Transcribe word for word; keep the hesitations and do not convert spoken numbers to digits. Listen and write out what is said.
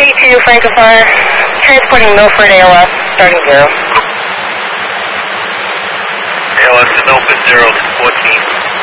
G two Francophone, transporting Milford A L S, starting zero. A L S is open, zero to fourteen.